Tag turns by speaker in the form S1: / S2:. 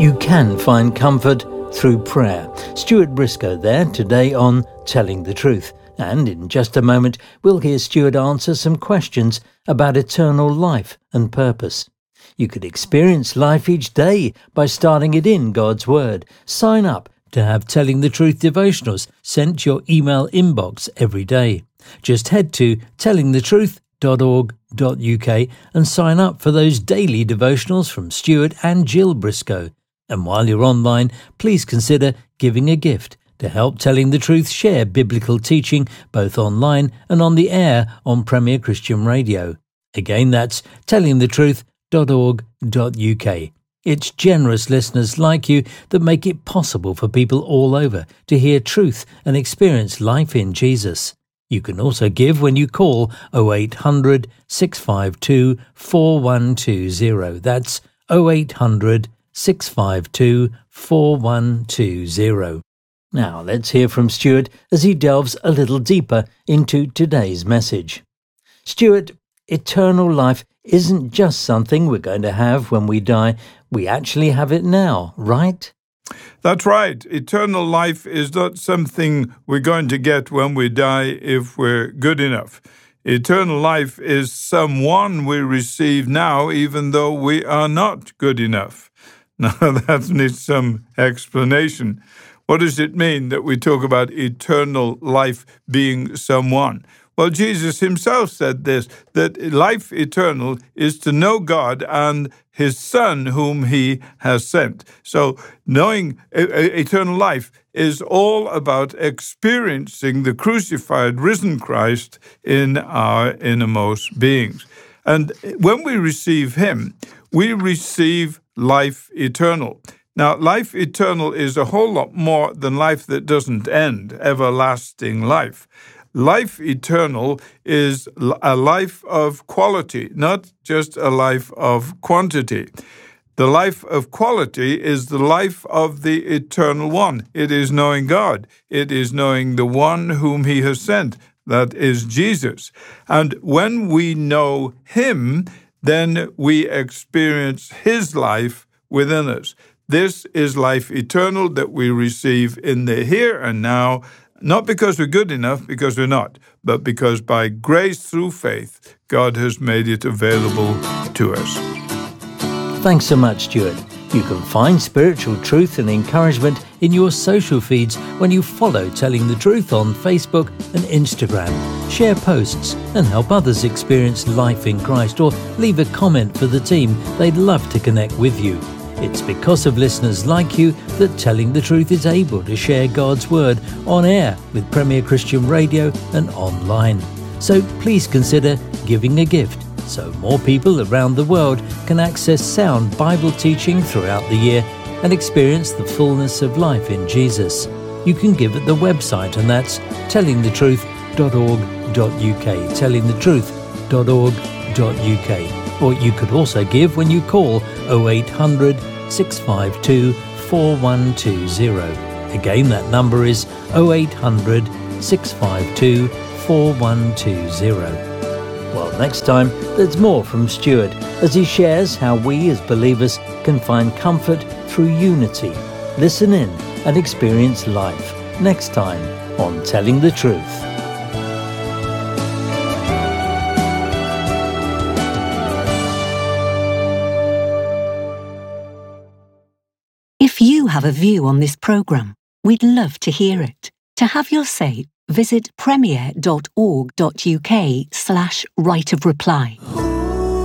S1: You can find comfort through prayer. Stuart Briscoe there today on Telling the Truth. And in just a moment, we'll hear Stuart answer some questions about eternal life and purpose. You could experience life each day by starting it in God's Word. Sign up to have Telling the Truth devotionals sent to your email inbox every day. Just head to tellingthetruth.org.uk and sign up for those daily devotionals from Stuart and Jill Briscoe. And while you're online, please consider giving a gift to help Telling the Truth share biblical teaching both online and on the air on Premier Christian Radio. Again, that's tellingthetruth.org.uk. It's generous listeners like you that make it possible for people all over to hear truth and experience life in Jesus. You can also give when you call 0800 652 4120. That's 0800 652 4120. Now let's hear from Stuart as he delves a little deeper into today's message. Stuart, eternal life isn't just something we're going to have when we die. We actually have it now, right?
S2: That's right. Eternal life is not something we're going to get when we die if we're good enough. Eternal life is someone we receive now even though we are not good enough. Now, that needs some explanation. What does it mean that we talk about eternal life being someone? Well, Jesus himself said this, that life eternal is to know God and his Son whom he has sent. So knowing eternal life is all about experiencing the crucified, risen Christ in our innermost beings. And when we receive him, we receive life eternal. Now, life eternal is a whole lot more than life that doesn't end, everlasting life. Life eternal is a life of quality, not just a life of quantity. The life of quality is the life of the Eternal One. It is knowing God. It is knowing the one whom he has sent, that is Jesus. And when we know him, then we experience his life within us. This is life eternal that we receive in the here and now, not because we're good enough, because we're not, but because by grace through faith, God has made it available to us.
S1: Thanks so much, Stuart. You can find spiritual truth and encouragement in your social feeds when you follow Telling the Truth on Facebook and Instagram. Share posts and help others experience life in Christ, or leave a comment for the team. They'd love to connect with you. It's because of listeners like you that Telling the Truth is able to share God's Word on air with Premier Christian Radio and online. So please consider giving a gift so more people around the world can access sound Bible teaching throughout the year and experience the fullness of life in Jesus. You can give at the website, and that's tellingthetruth.org.uk, tellingthetruth.org.uk. Or you could also give when you call 0800 652 4120. Again, that number is 0800 652 4120. Well, next time, there's more from Stuart as he shares how we as believers can find comfort through unity. Listen in and experience life next time on Telling the Truth.
S3: If you have a view on this programme, we'd love to hear it. To have your say, visit premier.org.uk/right of reply.